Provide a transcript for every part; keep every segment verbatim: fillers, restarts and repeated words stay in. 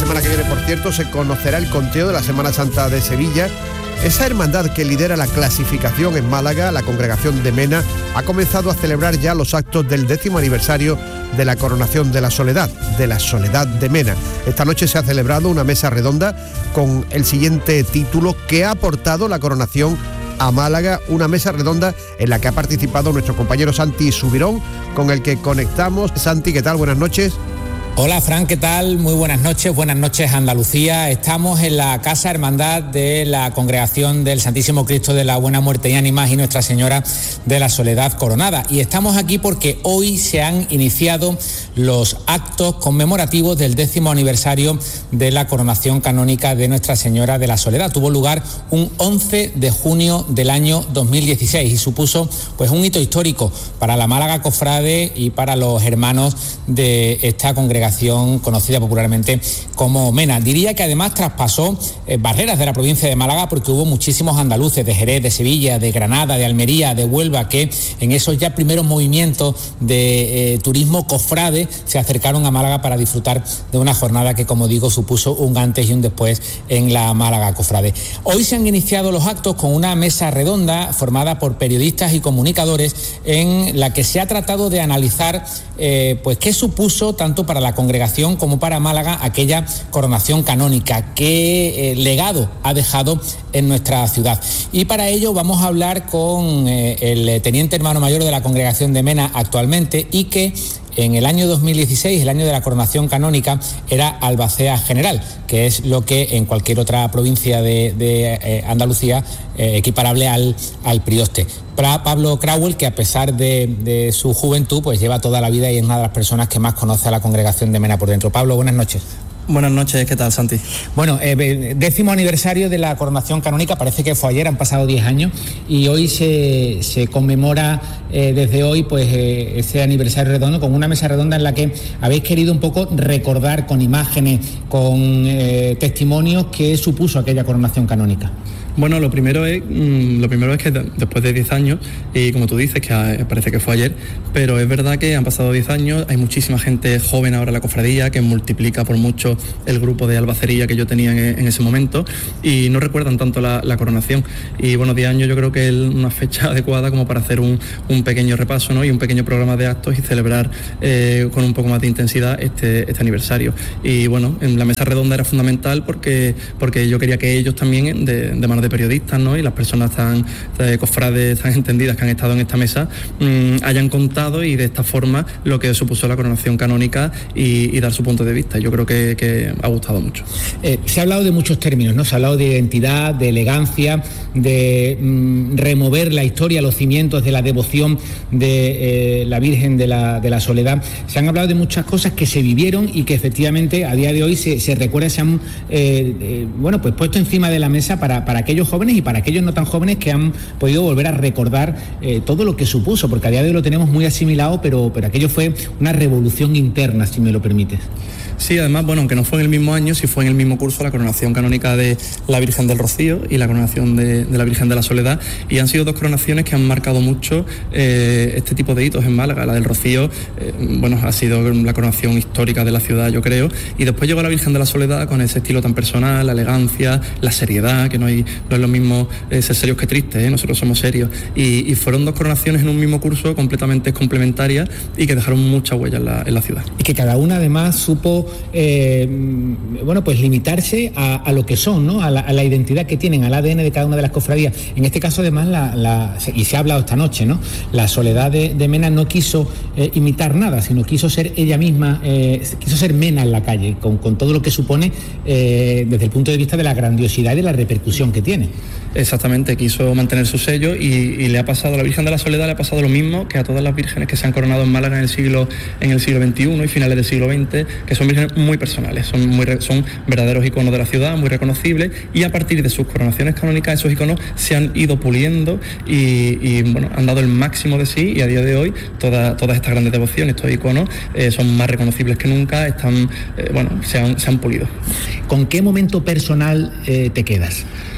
semana que viene, por cierto, se conocerá el conteo de la Semana Santa de Sevilla. Esa hermandad que lidera la clasificación en Málaga, la Congregación de Mena, ha comenzado a celebrar ya los actos del décimo aniversario de la coronación de la Soledad, de la Soledad de Mena. Esta noche se ha celebrado una mesa redonda con el siguiente título: ¿qué ha aportado la coronación a Málaga? Una mesa redonda en la que ha participado nuestro compañero Santi Subirón, con el que conectamos. Santi, ¿qué tal? Buenas noches. Hola Fran, ¿qué tal? Muy buenas noches, buenas noches Andalucía. Estamos en la Casa Hermandad de la Congregación del Santísimo Cristo de la Buena Muerte y Ánimas y Nuestra Señora de la Soledad Coronada. Y estamos aquí porque hoy se han iniciado los actos conmemorativos del décimo aniversario de la coronación canónica de Nuestra Señora de la Soledad. Tuvo lugar un once de junio del año dos mil dieciséis y supuso pues un hito histórico para la Málaga Cofrade y para los hermanos de esta congregación conocida popularmente como Mena. Diría que además traspasó eh, barreras de la provincia de Málaga, porque hubo muchísimos andaluces de Jerez, de Sevilla, de Granada, de Almería, de Huelva, que en esos ya primeros movimientos de eh, turismo cofrade se acercaron a Málaga para disfrutar de una jornada que, como digo, supuso un antes y un después en la Málaga Cofrade. Hoy se han iniciado los actos con una mesa redonda formada por periodistas y comunicadores, en la que se ha tratado de analizar eh, pues qué supuso tanto para la congregación como para Málaga aquella coronación canónica, qué eh, legado ha dejado en nuestra ciudad. Y para ello vamos a hablar con eh, el teniente hermano mayor de la congregación de Mena actualmente, y que en el año dos mil dieciséis, el año de la coronación canónica, era albacea general, que es lo que en cualquier otra provincia de, de eh, Andalucía eh, equiparable al, al prioste. Para Pablo Crauel, que a pesar de, de su juventud, pues lleva toda la vida y es una de las personas que más conoce a la congregación de Mena por dentro. Pablo, buenas noches. Buenas noches, ¿qué tal, Santi? Bueno, eh, décimo aniversario de la coronación canónica, parece que fue ayer, han pasado diez años, y hoy se, se conmemora eh, desde hoy pues eh, ese aniversario redondo, con una mesa redonda en la que habéis querido un poco recordar con imágenes, con eh, testimonios, qué supuso aquella coronación canónica. Bueno, lo primero es mmm, lo primero es que después de diez años, y como tú dices, que parece que fue ayer, pero es verdad que han pasado diez años, hay muchísima gente joven ahora en la cofradía, que multiplica por mucho el grupo de albacería que yo tenía en, en ese momento, y no recuerdan tanto la, la coronación. Y bueno, diez años yo creo que es una fecha adecuada como para hacer un, un pequeño repaso, ¿no? Y un pequeño programa de actos y celebrar eh, con un poco más de intensidad este, este aniversario. Y bueno, en la mesa redonda era fundamental porque, porque yo quería que ellos también, de, de manos de periodistas, ¿no? Y las personas tan eh, cofrades, tan entendidas que han estado en esta mesa, mmm, hayan contado y de esta forma lo que supuso la coronación canónica y, y dar su punto de vista. Yo creo que, que ha gustado mucho. Eh, se ha hablado de muchos términos, ¿no? Se ha hablado de identidad, de elegancia, de mmm, remover la historia, los cimientos de la devoción de eh, la Virgen de la, de la Soledad. Se han hablado de muchas cosas que se vivieron y que efectivamente a día de hoy se, se recuerda, se han eh, eh, bueno, pues puesto encima de la mesa para, para aquellos jóvenes y para aquellos no tan jóvenes que han podido volver a recordar eh, todo lo que supuso, porque a día de hoy lo tenemos muy asimilado, pero, pero aquello fue una revolución interna, si me lo permites. Sí, además, bueno, aunque no fue en el mismo año, sí fue en el mismo curso la coronación canónica de la Virgen del Rocío y la coronación de, de la Virgen de la Soledad, y han sido dos coronaciones que han marcado mucho eh, este tipo de hitos en Málaga. La del Rocío, eh, bueno, ha sido la coronación histórica de la ciudad, yo creo, y después llegó la Virgen de la Soledad con ese estilo tan personal, la elegancia, la seriedad, que no, hay, no es lo mismo eh, ser serios que tristes, ¿eh? Nosotros somos serios, y, y fueron dos coronaciones en un mismo curso completamente complementarias y que dejaron mucha huella en la, en la ciudad. Y que cada una además supo Eh, bueno, pues limitarse a, a lo que son, ¿no? A la, a la identidad que tienen, al A D N de cada una de las cofradías. En este caso, además, la, la, y se ha hablado esta noche, ¿no? La Soledad de, de Mena no quiso eh, imitar nada, sino quiso ser ella misma, eh, quiso ser Mena en la calle, con, con todo lo que supone eh, desde el punto de vista de la grandiosidad y de la repercusión que tiene. Exactamente, quiso mantener su sello y, y le ha pasado a la Virgen de la Soledad, le ha pasado lo mismo que a todas las vírgenes que se han coronado en Málaga en el siglo en el siglo veintiuno y finales del siglo veinte, que son vírgenes muy personales, son, muy, son verdaderos iconos de la ciudad, muy reconocibles, y a partir de sus coronaciones canónicas esos iconos se han ido puliendo y, y bueno, han dado el máximo de sí, y a día de hoy toda, todas estas grandes devociones, estos iconos eh, son más reconocibles que nunca, están, eh, bueno, se han, se han pulido. ¿Con qué momento personal eh, te quedas?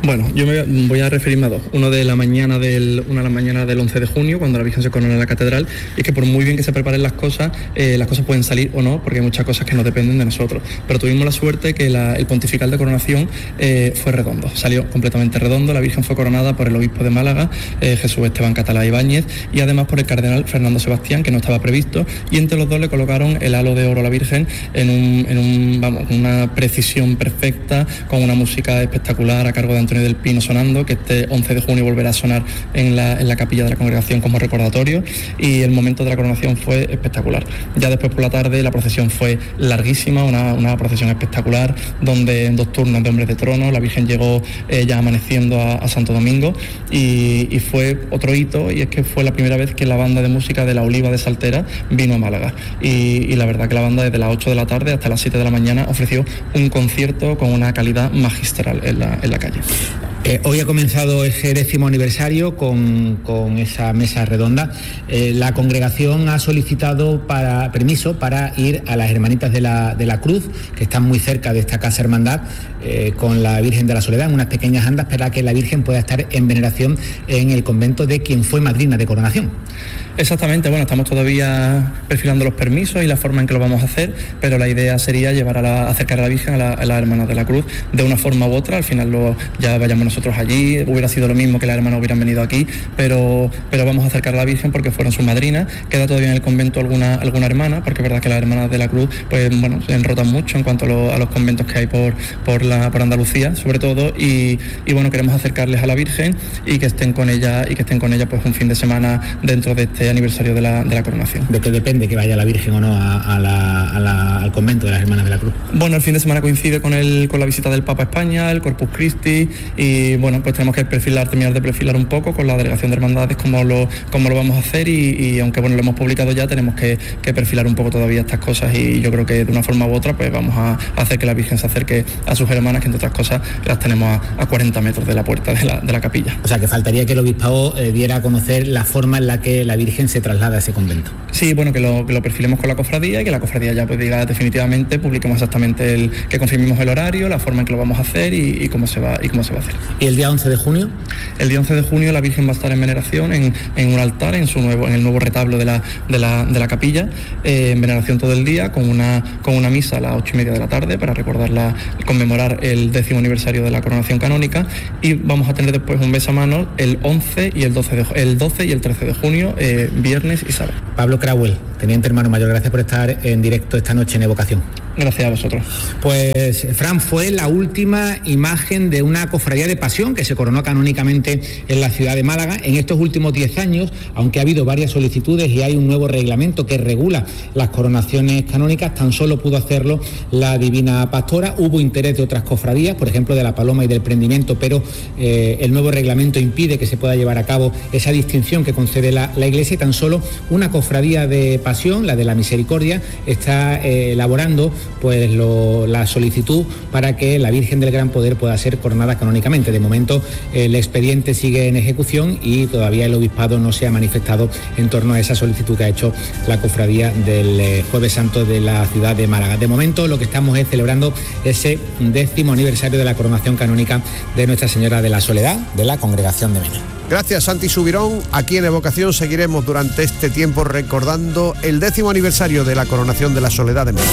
Bueno, yo me voy a referirme a dos. Uno de la mañana del, una de la mañana del once de junio, cuando la Virgen se corona en la catedral, y es que por muy bien que se preparen las cosas, eh, las cosas pueden salir o no, porque hay muchas cosas que no dependen de nosotros. Pero tuvimos la suerte que la, el pontifical de coronación eh, fue redondo, salió completamente redondo. La Virgen fue coronada por el obispo de Málaga, eh, Jesús Esteban Catalá Ibáñez, y además por el cardenal Fernando Sebastián, que no estaba previsto, y entre los dos le colocaron el halo de oro a la Virgen en, un, en un, vamos, una precisión perfecta, con una música espectacular a cargo de Antonio del Pino sonando, que este once de junio volverá a sonar en la, en la capilla de la congregación como recordatorio, y el momento de la coronación fue espectacular. Ya después por la tarde la procesión fue larguísima, una, una procesión espectacular, donde en dos turnos de hombres de trono la Virgen llegó eh, ya amaneciendo a, a Santo Domingo, y, y fue otro hito, y es que fue la primera vez que la banda de música de la Oliva de Saltera vino a Málaga, y, y la verdad que la banda desde las ocho de la tarde hasta las siete de la mañana ofreció un concierto con una calidad magistral en la, en la calle. Eh, hoy ha comenzado ese décimo aniversario con, con esa mesa redonda. Eh, la congregación ha solicitado para, permiso para ir a las Hermanitas de la, de la Cruz, que están muy cerca de esta casa hermandad, eh, con la Virgen de la Soledad, en unas pequeñas andas para que la Virgen pueda estar en veneración en el convento de quien fue madrina de coronación. Exactamente, bueno, estamos todavía perfilando los permisos y la forma en que lo vamos a hacer, pero la idea sería llevar a la, acercar a la Virgen a, la, a las Hermanas de la Cruz de una forma u otra. Al final lo, ya vayamos nosotros allí, hubiera sido lo mismo que las hermanas hubieran venido aquí, pero, pero vamos a acercar a la Virgen porque fueron sus madrinas. Queda todavía en el convento alguna, alguna hermana, porque es verdad que las Hermanas de la Cruz pues bueno, se enrotan mucho en cuanto a, lo, a los conventos que hay por, por, la, por Andalucía, sobre todo, y, y bueno, queremos acercarles a la Virgen y que estén con ella, y que estén con ella pues un fin de semana dentro de este aniversario de la, de la coronación. ¿De qué depende que vaya la Virgen o no a, a la, a la, al convento de las Hermanas de la Cruz? Bueno, el fin de semana coincide con, el, con la visita del Papa a España, el Corpus Christi, y bueno, pues tenemos que perfilar, terminar de perfilar un poco con la delegación de hermandades cómo lo, cómo lo vamos a hacer, y, y aunque bueno, lo hemos publicado ya, tenemos que, que perfilar un poco todavía estas cosas, y yo creo que de una forma u otra pues vamos a hacer que la Virgen se acerque a sus hermanas, que entre otras cosas las tenemos a, a cuarenta metros de la puerta de la, de la capilla. O sea, que faltaría que el obispado eh, diera a conocer la forma en la que la Virgen se traslada a ese convento. Sí, bueno, que lo, que lo perfilemos con la cofradía, y que la cofradía ya pues diga definitivamente, publiquemos exactamente el, que confirmemos el horario, la forma en que lo vamos a hacer y, y cómo se va y cómo se va a hacer. ¿Y el día once de junio? El día once de junio la Virgen va a estar en veneración en, en un altar, en su nuevo, en el nuevo retablo de la, de la, de la capilla, eh, en veneración todo el día, con una, con una misa a las ocho y media de la tarde para recordarla, conmemorar el décimo aniversario de la coronación canónica, y vamos a tener después un besamano el once y el doce de, el doce y el trece de junio, eh, viernes y sábado. Pablo Crauel, teniente hermano mayor, gracias por estar en directo esta noche en Evocación. Gracias a vosotros. Pues, Fran, fue la última imagen de una cofradía de pasión que se coronó canónicamente en la ciudad de Málaga. En estos últimos diez años, aunque ha habido varias solicitudes y hay un nuevo reglamento que regula las coronaciones canónicas, tan solo pudo hacerlo la Divina Pastora. Hubo interés de otras cofradías, por ejemplo de la Paloma y del Prendimiento, pero eh, el nuevo reglamento impide que se pueda llevar a cabo esa distinción que concede la, la Iglesia, y tan solo una cofradía de pasión, la de la Misericordia, está eh, elaborando pues lo, la solicitud para que la Virgen del Gran Poder pueda ser coronada canónicamente. De momento el expediente sigue en ejecución y todavía el obispado no se ha manifestado en torno a esa solicitud que ha hecho la cofradía del eh, Jueves Santo de la ciudad de Málaga. De momento lo que estamos es celebrando ese décimo aniversario de la coronación canónica de Nuestra Señora de la Soledad de la Congregación de Mena. Gracias, Santi Subirón. Aquí en Evocación seguiremos durante este tiempo recordando el décimo aniversario de la coronación de la Soledad de Mena.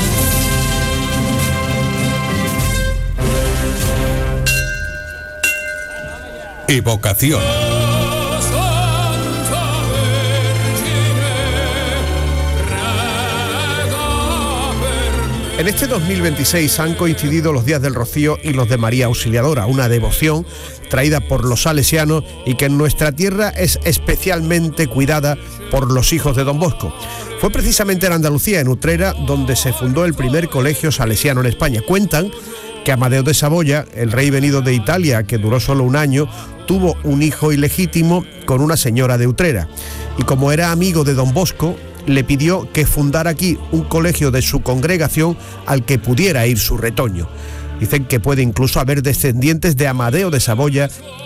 Evocación. En este dos mil veintiséis han coincidido los días del Rocío y los de María Auxiliadora, una devoción traída por los salesianos y que en nuestra tierra es especialmente cuidada por los hijos de Don Bosco. Fue precisamente en Andalucía, en Utrera, donde se fundó el primer colegio salesiano en España. Cuentan que Amadeo de Saboya, el rey venido de Italia, que duró solo un año, tuvo un hijo ilegítimo con una señora de Utrera. Y como era amigo de Don Bosco, le pidió que fundara aquí un colegio de su congregación al que pudiera ir su retoño. Dicen que puede incluso haber descendientes de Amadeo de Saboya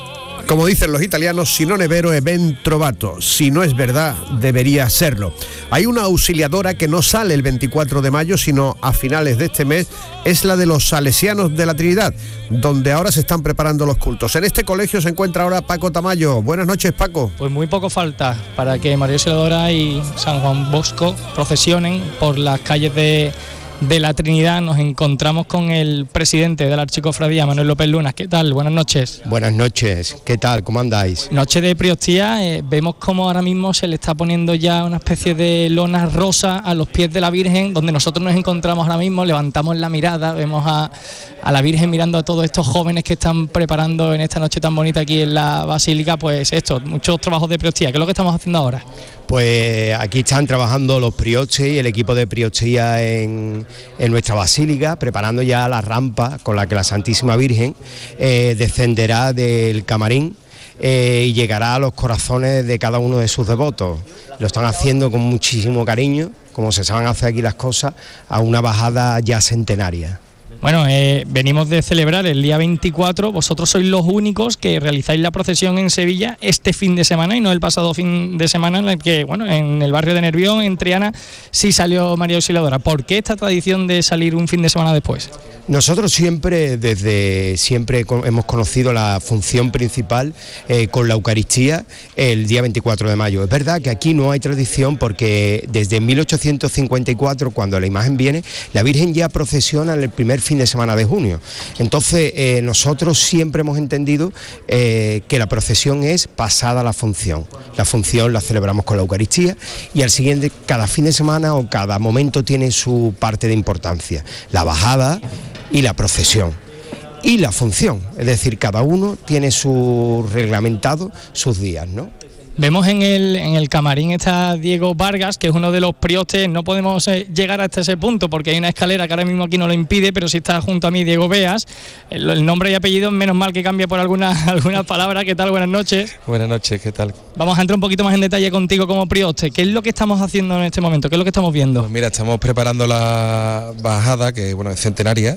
Como dicen los italianos, si non è vero è ben trovato. Si no es verdad, debería serlo. Hay una auxiliadora que no sale el veinticuatro de mayo, sino a finales de este mes, es la de los salesianos de la Trinidad, donde ahora se están preparando los cultos. En este colegio se encuentra ahora Paco Tamayo. Buenas noches, Paco. Pues muy poco falta para que María Auxiliadora y San Juan Bosco procesionen por las calles de, de la Trinidad. Nos encontramos con el presidente de la Archicofradía, Manuel López Lunas. ¿Qué tal? Buenas noches. Buenas noches, ¿qué tal? ¿Cómo andáis? Noche de Priostía, eh, vemos cómo ahora mismo se le está poniendo ya una especie de lona rosa a los pies de la Virgen, donde nosotros nos encontramos ahora mismo, levantamos la mirada, vemos a, a la Virgen mirando a todos estos jóvenes que están preparando en esta noche tan bonita aquí en la Basílica, pues esto, muchos trabajos de Priostía. ¿Qué es lo que estamos haciendo ahora? Pues aquí están trabajando los priostes y el equipo de priostía en, en nuestra basílica, preparando ya la rampa con la que la Santísima Virgen eh, descenderá del camarín eh, y llegará a los corazones de cada uno de sus devotos. Lo están haciendo con muchísimo cariño, como se saben hacer aquí las cosas, a una bajada ya centenaria. Bueno, eh, venimos de celebrar el día veinticuatro, vosotros sois los únicos que realizáis la procesión en Sevilla este fin de semana y no el pasado fin de semana en el que, bueno, en el barrio de Nervión, en Triana, sí salió María Auxiliadora. ¿Por qué esta tradición de salir un fin de semana después? Nosotros siempre, desde siempre hemos conocido la función principal eh, con la Eucaristía el día veinticuatro de mayo. Es verdad que aquí no hay tradición porque desde mil ochocientos cincuenta y cuatro, cuando la imagen viene, la Virgen ya procesiona en el primer fin de semana de junio. Entonces eh, nosotros siempre hemos entendido eh, que la procesión es pasada la función. La función la celebramos con la Eucaristía y al siguiente, cada fin de semana o cada momento tiene su parte de importancia. La bajada y la procesión y la función, es decir, cada uno tiene su reglamentado sus días, ¿no? Vemos en el, en el camarín está Diego Vargas, que es uno de los priostes. No podemos eh, llegar hasta ese punto porque hay una escalera que ahora mismo aquí no lo impide, pero sí está junto a mí Diego Beas. El, el nombre y apellido, menos mal que cambia por algunas algunas palabras. ¿Qué tal? Buenas noches. Buenas noches, ¿qué tal? Vamos a entrar un poquito más en detalle contigo como prioste. ¿Qué es lo que estamos haciendo en este momento? ¿Qué es lo que estamos viendo? Pues mira, estamos preparando la bajada, que bueno, es centenaria,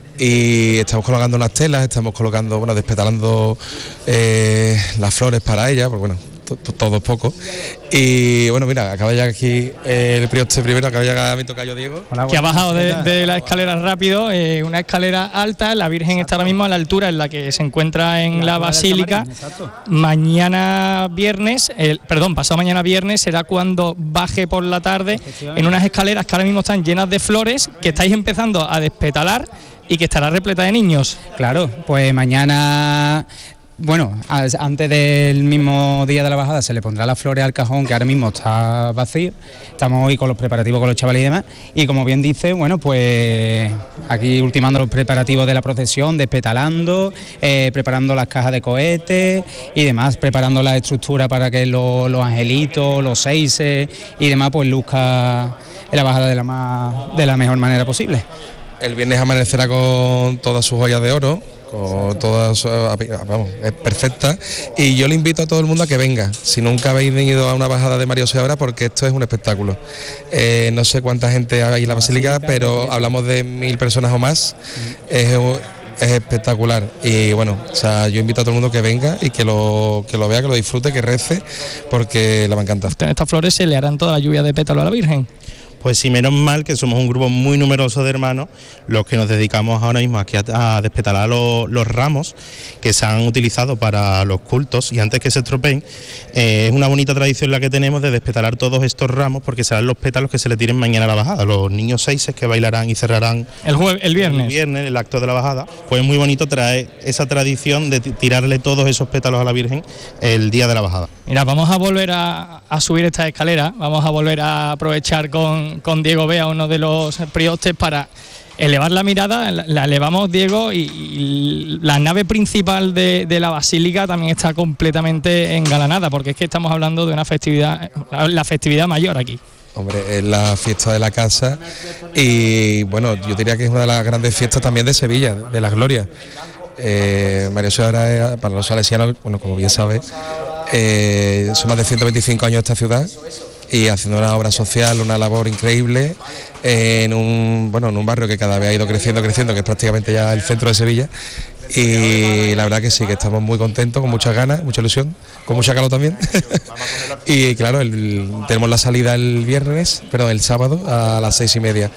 y estamos colocando unas telas, estamos colocando, bueno, despetalando eh, las flores para ella, porque bueno, todo es poco. Y bueno, mira, acaba ya aquí eh, el prioste primero, acaba ya mi tocayo Diego. Hola, que ha bajado de, de la escalera rápido, eh, una escalera alta. La Virgen está ahora mismo a la altura en la que se encuentra en la, la Basílica. Mañana viernes, el, perdón, pasado mañana viernes será cuando baje por la tarde en unas escaleras que ahora mismo están llenas de flores, que estáis empezando a despetalar y que estará repleta de niños. Claro, pues mañana, bueno, antes del mismo día de la bajada se le pondrá las flores al cajón, que ahora mismo está vacío. Estamos hoy con los preparativos con los chavales y demás. Y como bien dice, bueno, pues aquí ultimando los preparativos de la procesión, despetalando, eh, preparando las cajas de cohetes y demás, preparando la estructura para que los, los angelitos, los seises y demás, pues luzca en la bajada de la, más, de la mejor manera posible. El viernes amanecerá con todas sus joyas de oro, con todas, vamos, es perfecta, y yo le invito a todo el mundo a que venga, si nunca habéis venido a una bajada de María Auxiliadora, porque esto es un espectáculo. Eh, no sé cuánta gente hay en la Basílica, pero hablamos de mil personas o más. Es, es espectacular y bueno, o sea, yo invito a todo el mundo que venga y que lo, que lo vea, que lo disfrute, que rece, porque la va a encantar. En estas flores se le harán toda la lluvia de pétalos a la Virgen. Pues sí, menos mal que somos un grupo muy numeroso de hermanos los que nos dedicamos ahora mismo aquí a, a despetalar los, los ramos que se han utilizado para los cultos y antes que se estropeen. Eh, es una bonita tradición la que tenemos de despetalar todos estos ramos porque serán los pétalos que se le tiren mañana a la bajada. Los niños seises que bailarán y cerrarán el, jueves, el viernes. El viernes, el acto de la bajada. Pues es muy bonito traer esa tradición de tirarle todos esos pétalos a la Virgen el día de la bajada. Mira, vamos a volver a, a subir esta escalera, vamos a volver a aprovechar con con Diego Bea, uno de los priostes, para elevar la mirada. La, la elevamos, Diego, y, y la nave principal de, de la Basílica también está completamente engalanada, porque es que estamos hablando de una festividad, la festividad mayor aquí. Hombre, es la fiesta de la casa y bueno, yo diría que es una de las grandes fiestas también de Sevilla, de las glorias. Eh, María Auxiliadora, para los salesianos, bueno, como bien sabes, eh, son más de ciento veinticinco años esta ciudad y haciendo una obra social, una labor increíble eh, en un bueno en un barrio que cada vez ha ido creciendo, creciendo, que es prácticamente ya el centro de Sevilla. y la verdad que sí, que estamos muy contentos, con muchas ganas, mucha ilusión, con mucha calor también. Y claro, el, tenemos la salida el viernes, perdón, el sábado a las seis y media.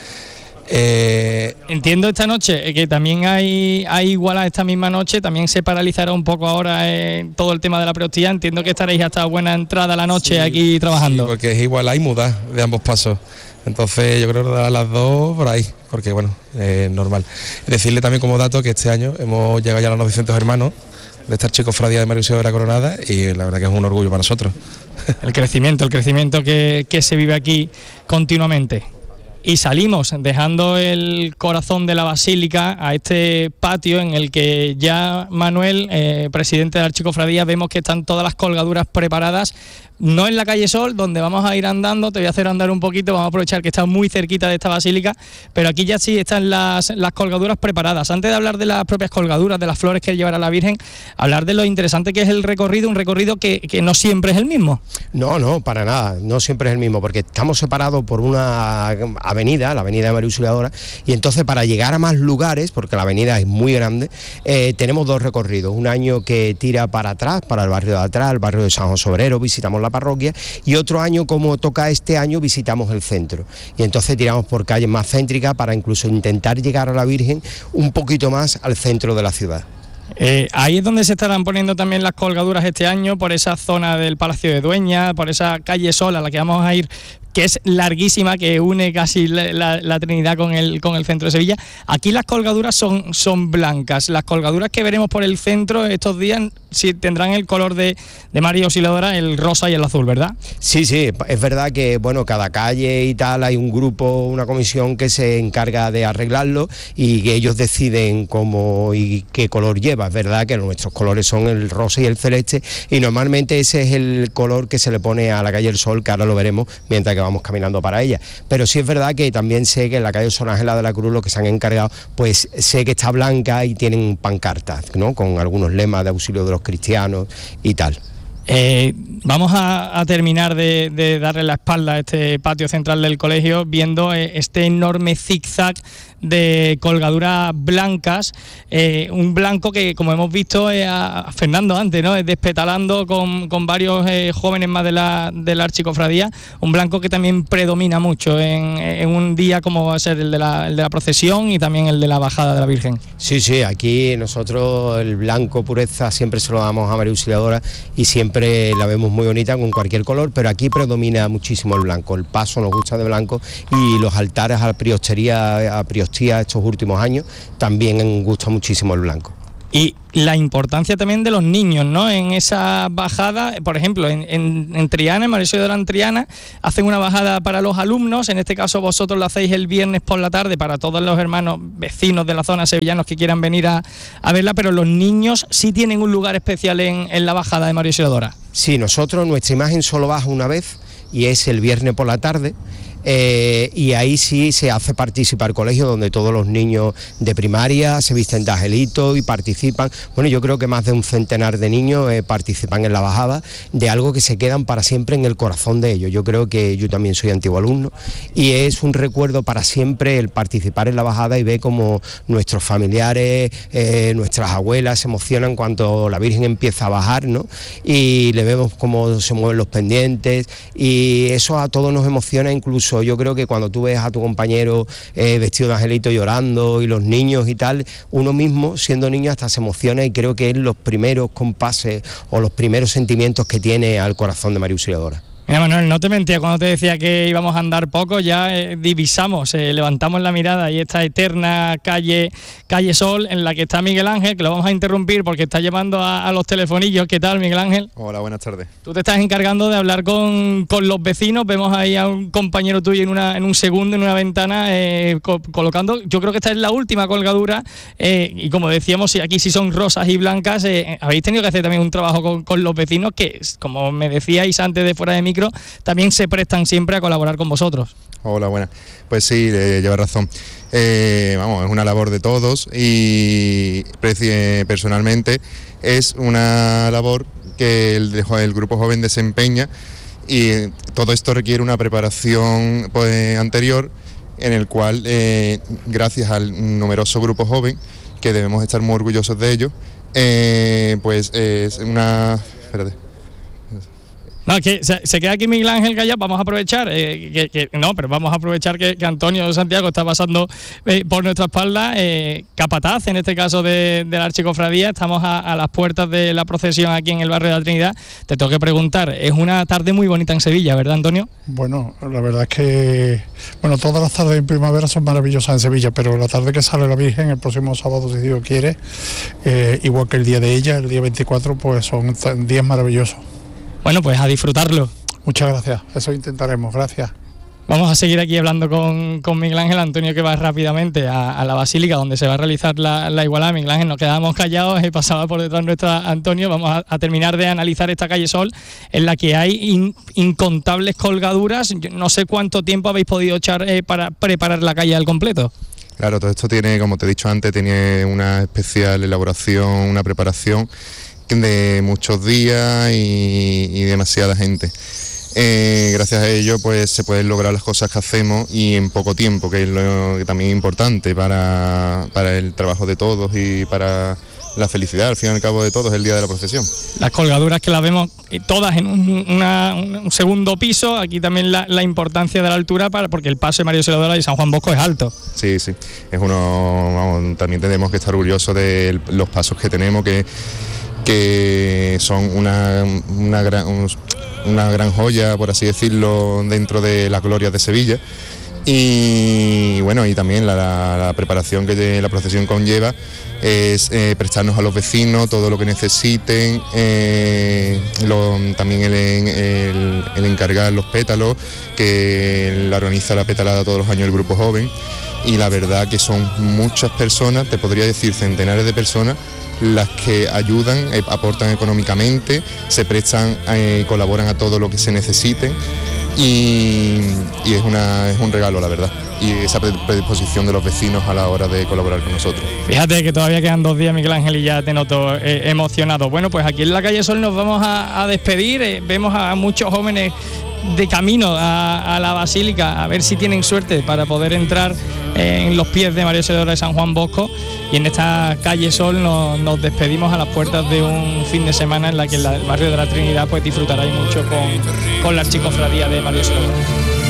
Eh, Entiendo esta noche que también hay, hay igual a esta misma noche, también se paralizará un poco ahora eh, todo el tema de la preostía. Entiendo que estaréis hasta buena entrada a la noche sí, aquí trabajando. Sí, porque es igual, hay muda de ambos pasos. Entonces yo creo que a las dos por ahí, porque bueno, es eh, normal. Decirle también como dato que este año hemos llegado ya a los novecientos hermanos de esta Archicofradía de María Auxiliadora Coronada y la verdad que es un orgullo para nosotros. El crecimiento, el crecimiento que, que se vive aquí continuamente. Y salimos dejando el corazón de la Basílica a este patio en el que ya Manuel, eh, presidente de la Archicofradía, vemos que están todas las colgaduras preparadas. No en la calle Sol, donde vamos a ir andando, te voy a hacer andar un poquito, vamos a aprovechar que está muy cerquita de esta basílica, pero aquí ya sí están las, las colgaduras preparadas. Antes de hablar de las propias colgaduras, de las flores que llevará la Virgen, hablar de lo interesante que es el recorrido, un recorrido que, que no siempre es el mismo. No, no, para nada, no siempre es el mismo, porque estamos separados por una avenida, la avenida de María Auxiliadora, y entonces para llegar a más lugares, porque la avenida es muy grande, eh, tenemos dos recorridos, un año que tira para atrás, para el barrio de atrás, el barrio de San José Obrero, visitamos la parroquia, y otro año, como toca este año, visitamos el centro, y entonces tiramos por calles más céntricas para incluso intentar llegar a la Virgen un poquito más al centro de la ciudad. Eh, ahí es donde se estarán poniendo también las colgaduras este año, por esa zona del Palacio de Dueña, por esa calle Sol a la que vamos a ir, que es larguísima, que une casi la, la, la Trinidad con el, con el centro de Sevilla. Aquí las colgaduras son, son blancas. Las colgaduras que veremos por el centro estos días sí tendrán el color de, de María Auxiliadora, el rosa y el azul, ¿verdad? Sí, sí, es verdad que bueno, cada calle y tal hay un grupo, una comisión que se encarga de arreglarlo y que ellos deciden cómo y qué color lleva. Es verdad que nuestros colores son el rosa y el celeste y normalmente ese es el color que se le pone a la calle El Sol, que ahora lo veremos mientras que vamos caminando para ella, pero sí es verdad que también sé que en la calle San Ángela de la Cruz lo que se han encargado, pues sé que está blanca y tienen pancartas, ¿no?, con algunos lemas de auxilio de los cristianos y tal. Eh, vamos a, a terminar de, de darle la espalda a este patio central del colegio viendo eh, este enorme zigzag de colgaduras blancas, eh, un blanco que, como hemos visto eh, a Fernando antes, ¿no?, despetalando con, con varios eh, jóvenes más de la, de la Archicofradía, un blanco que también predomina mucho en, en un día como va a ser el de, la, el de la procesión y también el de la bajada de la Virgen. Sí, sí, aquí nosotros el blanco pureza siempre se lo damos a María Auxiliadora y siempre la vemos muy bonita con cualquier color, pero aquí predomina muchísimo el blanco, el paso nos gusta de blanco y los altares a la priostería, a priostería estos últimos años también gusta muchísimo el blanco. Y la importancia también de los niños, ¿no?, en esa bajada, por ejemplo, en, en, en Triana, en María Auxiliadora en Triana, hacen una bajada para los alumnos, en este caso vosotros lo hacéis el viernes por la tarde para todos los hermanos vecinos de la zona sevillanos que quieran venir a, a verla, pero los niños sí tienen un lugar especial en, en la bajada de María Auxiliadora. Sí, nosotros, nuestra imagen solo baja una vez y es el viernes por la tarde. Eh, y ahí sí se hace participar el colegio, donde todos los niños de primaria se visten de angelito y participan. Bueno, yo creo que más de un centenar de niños eh, participan en la bajada de algo que se quedan para siempre en el corazón de ellos. Yo creo que yo también soy antiguo alumno y es un recuerdo para siempre el participar en la bajada y ver cómo nuestros familiares, eh, nuestras abuelas se emocionan cuando la Virgen empieza a bajar, ¿no?, y le vemos cómo se mueven los pendientes y eso a todos nos emociona. Incluso yo creo que cuando tú ves a tu compañero eh, vestido de angelito llorando y los niños y tal, uno mismo siendo niño hasta se emociona y creo que es los primeros compases o los primeros sentimientos que tiene al corazón de María Auxiliadora. Mira, Manuel, no te mentía cuando te decía que íbamos a andar poco, ya eh, divisamos, eh, levantamos la mirada y esta eterna calle, calle Sol en la que está Miguel Ángel, que lo vamos a interrumpir porque está llamando a, a los telefonillos. ¿Qué tal, Miguel Ángel? Hola, buenas tardes. Tú te estás encargando de hablar con, con los vecinos, vemos ahí a un compañero tuyo en, una, en un segundo, en una ventana, eh, co colocando, yo creo que esta es la última colgadura, eh, y como decíamos, aquí sí son rosas y blancas, eh, habéis tenido que hacer también un trabajo con, con los vecinos que, como me decíais antes de fuera de micro, también se prestan siempre a colaborar con vosotros. Hola, buenas. Pues sí, eh, lleva razón. Eh, vamos, es una labor de todos y personalmente es una labor que el, el grupo joven desempeña y todo esto requiere una preparación pues, anterior en el cual, eh, gracias al numeroso grupo joven, que debemos estar muy orgullosos de ellos, eh, pues eh, es una... Espérate. No, que se, se queda aquí Miguel Ángel Gallá, vamos a aprovechar, eh, que, que, no, pero vamos a aprovechar que, que Antonio Santiago está pasando eh, por nuestra espalda, eh, capataz, en este caso de, de la Archicofradía, estamos a, a las puertas de la procesión aquí en el barrio de la Trinidad. Te tengo que preguntar, es una tarde muy bonita en Sevilla, ¿verdad, Antonio? Bueno, la verdad es que, bueno, todas las tardes en primavera son maravillosas en Sevilla, pero la tarde que sale la Virgen, el próximo sábado, si Dios quiere, eh, igual que el día de ella, el día veinticuatro, pues son días maravillosos. Bueno, pues a disfrutarlo. Muchas gracias, eso intentaremos, gracias. Vamos a seguir aquí hablando con, con Miguel Ángel. Antonio, que va rápidamente a, a la Basílica, donde se va a realizar la, la igualada. Miguel Ángel, nos quedamos callados, he pasado por detrás nuestra Antonio. Vamos a, a terminar de analizar esta calle Sol, en la que hay in, incontables colgaduras. Yo no sé cuánto tiempo habéis podido echar eh, para preparar la calle al completo. Claro, todo esto tiene, como te he dicho antes, tiene una especial elaboración, una preparación de muchos días y, y demasiada gente. Eh, gracias a ello pues se pueden lograr las cosas que hacemos y en poco tiempo, que es lo que también es importante para, para el trabajo de todos y para la felicidad, al fin y al cabo de todos, el día de la procesión. Las colgaduras que las vemos todas en un, una, un segundo piso, aquí también la, la importancia de la altura, para, porque el paso de María Auxiliadora y San Juan Bosco es alto. Sí, sí, es uno, vamos, también tenemos que estar orgullosos de los pasos que tenemos, que que son una, una, gran, una gran joya, por así decirlo, dentro de las glorias de Sevilla. Y bueno, y también la, la, la preparación que la procesión conlleva es eh, prestarnos a los vecinos todo lo que necesiten, eh, lo, también el, el, el encargar los pétalos, que la organiza la petalada todos los años el grupo joven, y la verdad que son muchas personas, te podría decir centenares de personas, las que ayudan, eh, aportan económicamente, se prestan, eh, colaboran a todo lo que se necesiten y, y es, una, es un regalo, la verdad, y esa predisposición de los vecinos a la hora de colaborar con nosotros. Fíjate que todavía quedan dos días, Miguel Ángel, y ya te noto eh, emocionado. Bueno, pues aquí en la calle Sol nos vamos a, a despedir, eh, vemos a muchos jóvenes de camino a, a la Basílica, a ver si tienen suerte para poder entrar eh, en los pies de María Auxiliadora de San Juan Bosco, y en esta calle Sol nos, nos despedimos a las puertas de un fin de semana en la que el barrio de la Trinidad pues disfrutará mucho con, con la Archicofradía de María Auxiliadora.